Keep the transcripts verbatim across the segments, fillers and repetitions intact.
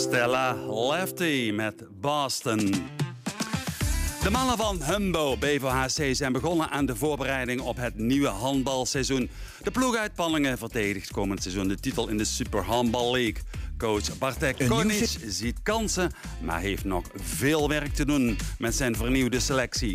Stella Lefty met Boston. De mannen van Humbo B V H C zijn begonnen aan de voorbereiding op het nieuwe handbalseizoen. De ploeg uit Panningen verdedigt komend seizoen de titel in de Super Handball League. Coach Bartek Konic ziet kansen, maar heeft nog veel werk te doen met zijn vernieuwde selectie.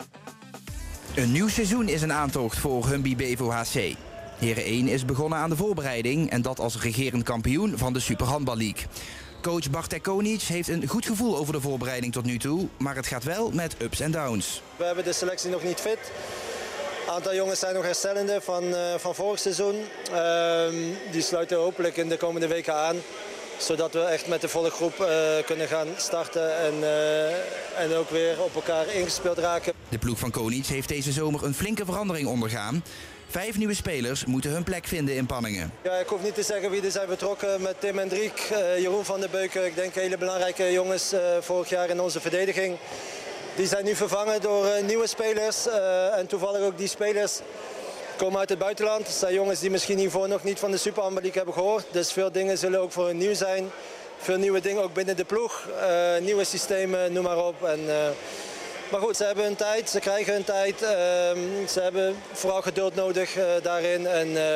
Een nieuw seizoen is een aantocht voor Humby B V H C. Heren één is begonnen aan de voorbereiding en dat als regerend kampioen van de Super Handball League. Coach Bartek Konic heeft een goed gevoel over de voorbereiding tot nu toe, maar het gaat wel met ups en downs. We hebben de selectie nog niet fit. Een aantal jongens zijn nog herstellende van, uh, van vorig seizoen. Uh, die sluiten hopelijk in de komende weken aan, zodat we echt met de volle groep uh, kunnen gaan starten en, uh, en ook weer op elkaar ingespeeld raken. De ploeg van Konic heeft deze zomer een flinke verandering ondergaan. Vijf nieuwe spelers moeten hun plek vinden in Panningen. Ja, ik hoef niet te zeggen wie er zijn betrokken met Tim en Driek, uh, Jeroen van der Beuken. Ik denk hele belangrijke jongens uh, vorig jaar in onze verdediging. Die zijn nu vervangen door uh, nieuwe spelers. Uh, en toevallig ook die spelers komen uit het buitenland. Het zijn jongens die misschien hiervoor nog niet van de Super Handball League hebben gehoord. Dus veel dingen zullen ook voor hun nieuw zijn. Veel nieuwe dingen ook binnen de ploeg. Uh, nieuwe systemen, noem maar op. En, uh, Maar goed, ze hebben hun tijd, ze krijgen hun tijd. Uh, ze hebben vooral geduld nodig uh, daarin. En, uh,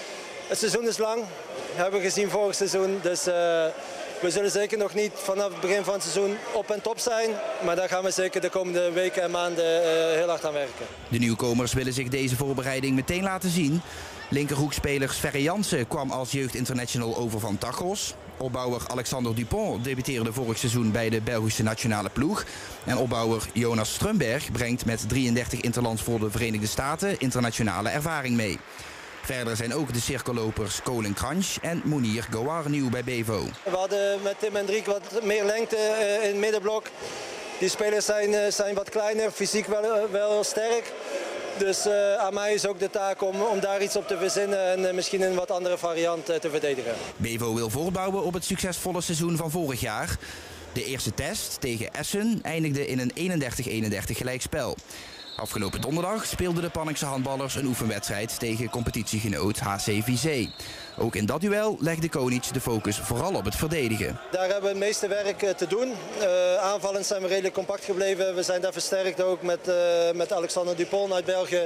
het seizoen is lang, hebben we gezien vorig seizoen. Dus uh, we zullen zeker nog niet vanaf het begin van het seizoen op en top zijn. Maar daar gaan we zeker de komende weken en maanden uh, heel hard aan werken. De nieuwkomers willen zich deze voorbereiding meteen laten zien. Linkerhoekspeler Sverre Jansen kwam als jeugdinternational over van Tachos. Opbouwer Alexander Dupont debuteerde vorig seizoen bij de Belgische nationale ploeg. En opbouwer Jonas Strumberg brengt met drieëndertig interlands voor de Verenigde Staten internationale ervaring mee. Verder zijn ook de cirkellopers Colin Kransch en Mounir Gouar nieuw bij Bevo. We hadden met Tim en Driek wat meer lengte uh, in het middenblok. Die spelers zijn, uh, zijn wat kleiner, fysiek wel, uh, wel heel sterk. Dus uh, aan mij is ook de taak om, om daar iets op te verzinnen en uh, misschien een wat andere variant uh, te verdedigen. Bevo wil voortbouwen op het succesvolle seizoen van vorig jaar. De eerste test tegen Essen eindigde in een eenendertig eenendertig gelijkspel. Afgelopen donderdag speelden de Panningse handballers een oefenwedstrijd tegen competitiegenoot H C Vizé. Ook in dat duel legde Konic de focus vooral op het verdedigen. Daar hebben we het meeste werk te doen. Uh, aanvallend zijn we redelijk compact gebleven. We zijn daar versterkt ook met, uh, met Alexander Dupont uit België.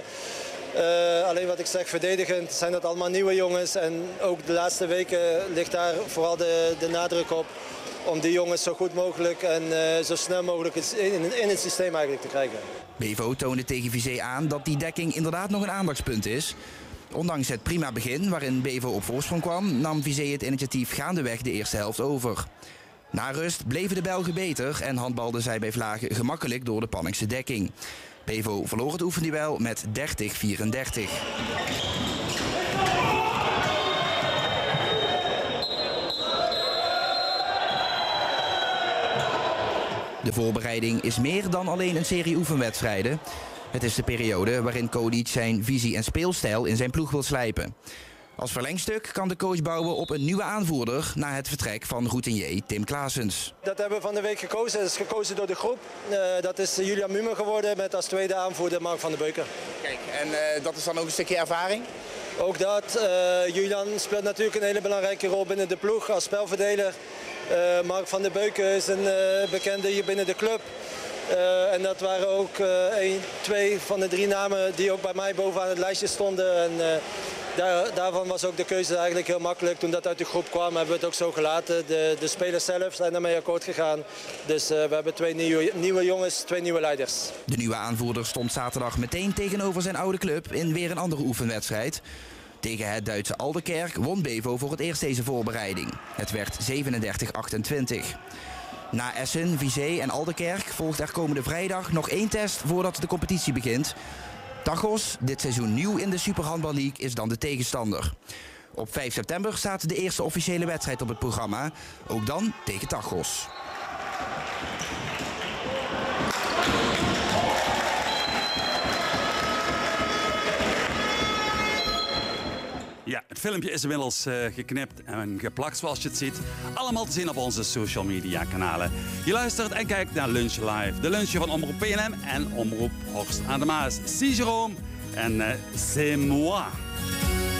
Uh, alleen wat ik zeg, verdedigend zijn dat allemaal nieuwe jongens. En ook de laatste weken ligt daar vooral de, de nadruk op om die jongens zo goed mogelijk en uh, zo snel mogelijk in, in het systeem eigenlijk te krijgen. Bevo toonde tegen Vizé aan dat die dekking inderdaad nog een aandachtspunt is. Ondanks het prima begin waarin Bevo op voorsprong kwam, nam Vizé het initiatief gaandeweg de eerste helft over. Na rust bleven de Belgen beter en handbalden zij bij Vlagen gemakkelijk door de Panningse dekking. Bevo verloor het oefenduel met dertig vierendertig. De voorbereiding is meer dan alleen een serie oefenwedstrijden. Het is de periode waarin Konic zijn visie en speelstijl in zijn ploeg wil slijpen. Als verlengstuk kan de coach bouwen op een nieuwe aanvoerder na het vertrek van routinier Tim Klaasens. Dat hebben we van de week gekozen. Dat is gekozen door de groep. Uh, dat is Julian Mumer geworden met als tweede aanvoerder Mark van der Beuken. Kijk, en uh, dat is dan ook een stukje ervaring? Ook dat. Uh, Julian speelt natuurlijk een hele belangrijke rol binnen de ploeg als spelverdeler. Uh, Mark van der Beuken is een uh, bekende hier binnen de club. Uh, en dat waren ook uh, een, twee van de drie namen die ook bij mij bovenaan het lijstje stonden. En, uh, daar, daarvan was ook de keuze eigenlijk heel makkelijk. Toen dat uit de groep kwam hebben we het ook zo gelaten. De, de spelers zelf zijn daarmee akkoord gegaan. Dus uh, we hebben twee nieuwe, nieuwe jongens, twee nieuwe leiders. De nieuwe aanvoerder stond zaterdag meteen tegenover zijn oude club in weer een andere oefenwedstrijd. Tegen het Duitse Alderkerk won Bevo voor het eerst deze voorbereiding. Het werd zevenendertig achtentwintig. Na Essen, Vizé en Alderkerk volgt er komende vrijdag nog één test voordat de competitie begint. Tachos, dit seizoen nieuw in de Super Handball League, is dan de tegenstander. Op vijf september staat de eerste officiële wedstrijd op het programma. Ook dan tegen Tachos. Ja, het filmpje is inmiddels uh, geknipt en geplakt zoals je het ziet. Allemaal te zien op onze social media kanalen. Je luistert en kijkt naar Lunch Live. De lunchje van Omroep P N M en Omroep Horst aan de Maas. C'est Jérôme en uh, c'est moi.